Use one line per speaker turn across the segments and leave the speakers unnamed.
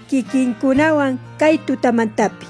kikinkunawan kay tutamantapi.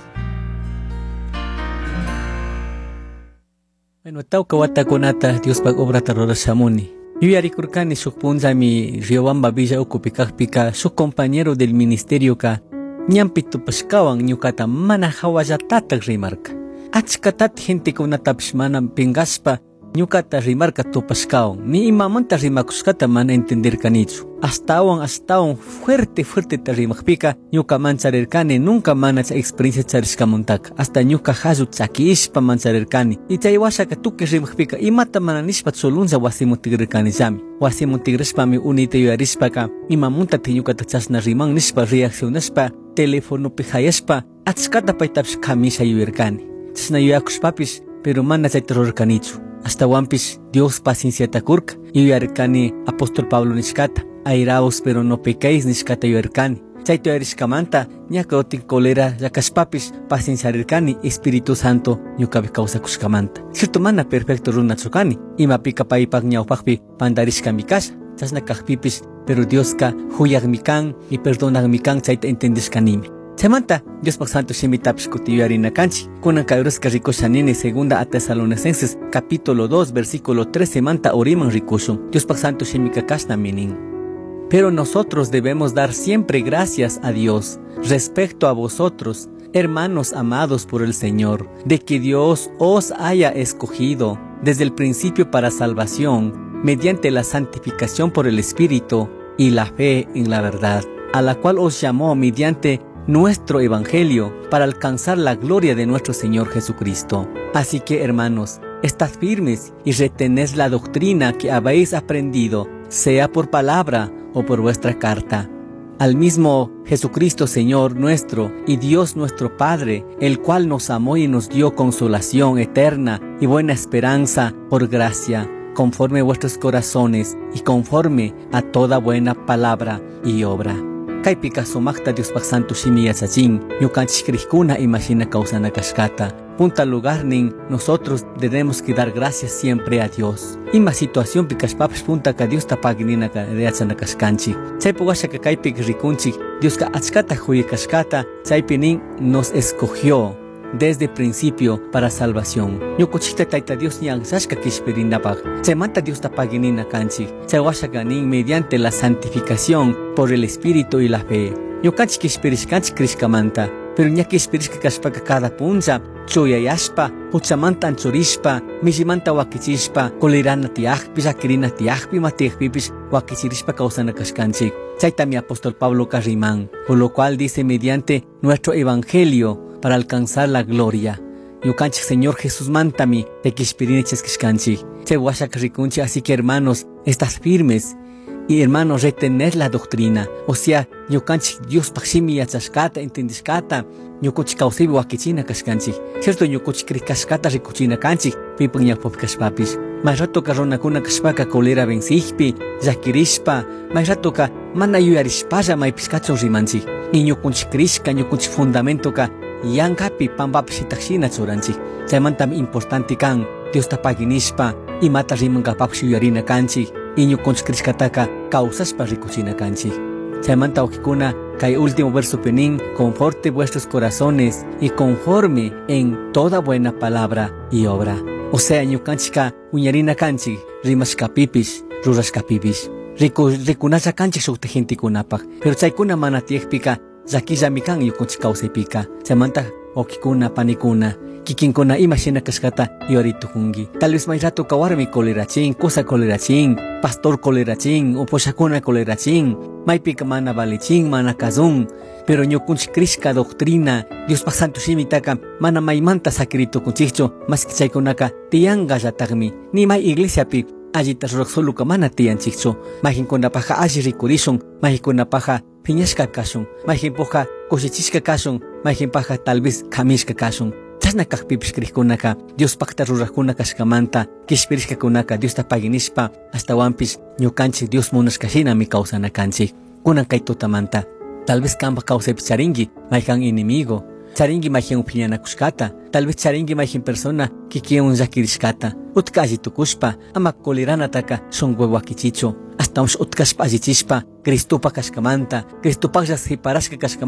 Bueno, tawka watakunata Dios pag obra rurashamuni. Yuyarikurkani shuk punzami Riobamba Villa Ukupi kaqpika shuk compañero del ministerio ka ñampi tupashkawan ñukata mana hawallatatak rimarka. Achkatat gente kunatapish mana pingaspa ñukata rimarka tupashkawan. Ni imamanta rimakushkata mana entenderkanichu. Astawan fuerte ta rimakpika ñuka mancharirkani nunca mana cha experiencia charishkamuntaka. Hasta ñuka hazu chakishpa mancharirkani. Y chay washaka tuki rimakpika imata mana nishpa tsulunza wasimutigrirkani llami. Wasimutigrirshpami unita yuyarishpaka imamunta ñukata chasna riman nishpa reaccionashpa telefonopi hayashpa achkata paytapish kamisha yuyarkani. Chasna yuyakushpapish pero mana chayta rurarkanichu. Hasta wampish Dios pacienciata kurka yuyarkani apóstol Pablo nishkata. Airaos pero no pecáis nishkata yuyarkani. Chayto yarishkamanta ñaka otin cólera llakashpapish pacienciarirkani Espíritu Santo ñukapi kawsakushkamanta. Cierto mana perfecto runachukani. Imapika paypak ñawpakpi pandarishkami kasha. Chasna kaqpipish pero Dioska huyagmi kan y perdonagmi kan chayta entendishkanimi. Chaymanta Diospak Santo Shimitapish kutiyuyarina kanchi. Kunan kayurasqa rikushanini segunda a Tesalonicenses capítulo 2 versículo 13 manta oriman rikushun. Diospak Santo Shimika kashna minin. Pero nosotros debemos dar siempre gracias a Dios respecto a vosotros, hermanos amados por el Señor, de que Dios os haya escogido desde el principio para salvación, mediante la santificación por el Espíritu y la fe en la verdad, a la cual os llamó mediante nuestro Evangelio para alcanzar la gloria de nuestro Señor Jesucristo. Así que, hermanos, estad firmes y retened la doctrina que habéis aprendido, sea por palabra o por vuestra carta. Al mismo Jesucristo Señor nuestro y Dios nuestro Padre, el cual nos amó y nos dio consolación eterna y buena esperanza por gracia, conforme a vuestros corazones y conforme a toda buena palabra y obra. Kaypika sumakta Diospak Santo Shimi yachachin, ñukanchik krikuna imashina kawsana kashkata. Punta lugar nin, nosotros debemos que dar gracias siempre a Dios. Ima situación pikashpapish punta ka Dios tapaginina ka reachana kashkanchik. Chaypi washaka kaypik rikunchik, Dios ka achkata huye kashkata, chaypi nin nos escogió desde el principio para salvación. Ñukuchikta tayta Dios ñan sashka kishpirinapag. Chaymanta Dios tapaginina kanchik. Chay washaka nin mediante la santificación por el Espíritu y la fe. Ñukanchik kishpirishkanchik krishkamanta. Pero ñaki kishpirishka kashpaka cada puncha chuyayashpa, huchamanta anchurishpa, mishimanta wakichishpa, kolirana tiajpi, shakirina tiajpi, matijpipish, wakichirishpa kausana kashkanchik. Chayta mi apóstol Pablo Carrimán, por lo cual dice mediante nuestro evangelio para alcanzar la gloria. Yukanchik Señor Jesús mantami, te kishpiriniches kishkanchik. Che washak rikunchi, así que hermanos, estás firmes. Y hermanos, retener la doctrina. O sea, ñukanchik Dios pakshimi yachashkata, entendishkata, ñukuchik kawsibi wakichina kashkanchik. Cierto, ñukuchik krikashkata rikuchina kanchik, pipan ñakpop kashpapish. May rato ka runakuna kashpaka kolera vencihpi, llakirishpa, may rato ka mana yuyarishpalla may piskachon rimanchik. Y ñukunchik krishka, ñukunchik fundamento ka yankapi pampapish itakshina churanchik. Chaymantami importante kan, Dios tapaginishpa, imata rimankapapish yuyarina kanchik. Y ñukunchik krishkataka kawsashpa rikuchina kanchik. Chaymanta ukikuna kay último verso penin, conforte vuestros corazones y conforme en toda buena palabra y obra. O sea, ñukanchika uñarina kanchik, rimashkapipish, rurashkapipish. Rikunasha kanchik shukta gentikunapag. Pero chaykuna mana tiekpika, llakillami kan ñukunchik kawsaypika. Chaymanta ukikuna panikuna, kikinkuna imashina kashkata yoritukungi. Tal vez may rato kawarmi kolerachin, kusa kolerachin, pastor kolerachin, uposhakuna kolerachin, maypika mana valechin, mana kazun. Pero ñukunchik krishka doctrina, Dios pa Santo Shimitaka, mana maymanta sakiritukunchikcho, mas que chaykunaka tiyanga yatagmi, ni may iglesia pi, allita ruraqsuluka mana tiyanchikcho, mayhinkunapaja alli rikurishun, mayhinkunapaja piñashka kashun, mayhinpuja kushichishka kashun, mayhinpaja tal vez kamishka kashun. Chasna kaqpipish krikkunaka, Dios pakta ruraqkuna kashkamanta, kishpirishkakunaka, Dios tapaginishpa, hasta wampish ñukanchik Dios munashkashina mi kawsana kanchik. Kunan kay tutamanta. Tal vez kamba kawsaypi charingi, mayhan enemigo, charingi mayhan upiñanakushkata, tal vez charingi mayhan persona kikiun llakirishkata, utka allitukushpa, ama koleranataka shunwe wakichicho, hasta utkashpa allichishpa, Cristupa kashkamanta, Cristupaklla siparashka kashkamanta.